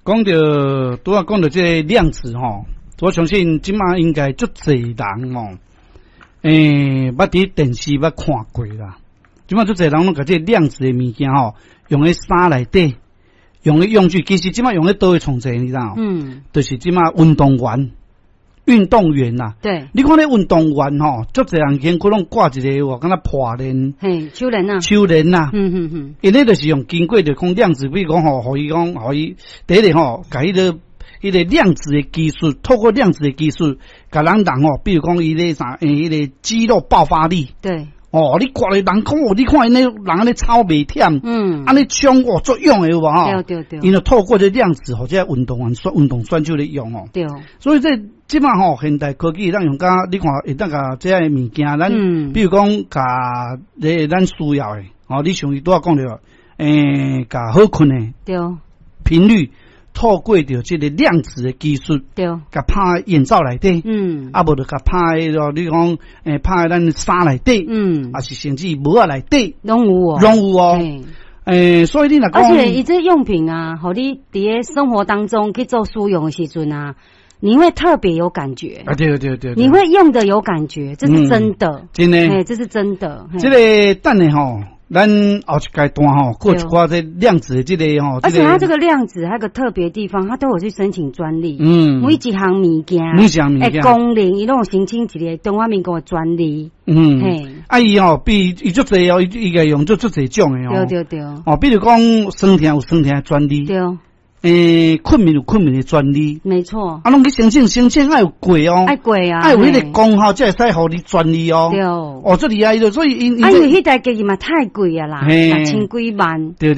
讲到拄啊，讲到这个量子吼，我相信即马应该足侪人吼，捌伫电视捌看过啦。即马足侪人拢甲这个量子的物件吼，用喺衫内底，用喺用具，其实即马用喺倒位创济，你知道？就是即马运动员啦。 对。 你看咧运动员吼，足侪人身躯拢挂一个我敢若破链。 嘿，手链啊。 手链啊。因咧就是用经过着讲量子，比如讲吼，互伊第一个吼，甲迄个量子的技术，透过量子的技术，甲人吼，比如讲伊咧啥，迄个肌肉爆发力。 对。 哦，你看咧人讲哦，你看因咧人安尼操袂忝，安尼冲哦作用的有无吼？ 对。 因就透过这量子或者运动选手咧用哦。 对。 所以即马吼现代科技咱用甲你看会当甲这些物件，咱比如讲甲咱需要的，哦，你像伊拄仔讲着，甲好困的， 对， 频率。透过着这个量子的技术， 对， 甲拍眼罩内底，啊无就甲拍咯，你讲拍咱衫内底，啊是甚至帽仔内底， 拢有哦，所以你若讲， 而且伊这用品啊，互你伫咧生活当中去做使用的时阵啊，你会特别有感觉啊，对， 你会用的有感觉，这是真的， 真的， 这是真的， 这个等下吼。咱后一阶段吼，过一寡这量子的这个吼， 而且它这个量子还有个特别地方，它都有去申请专利。每一项物件，功能伊拢有申请一个中华民国的专利。 伊吼比伊足侪哦，伊个用足侪种的哦。 对。 哦，比如讲酸甜有酸甜的专利。 对。 困眠有困眠的专利， 没错。 拢去申请爱有过哦， 爱过啊， 爱有迄个功效才会使互你专利哦。 对。 哦，这厉害的，所以因为迄台机器嘛太贵啊啦，千几万。 对。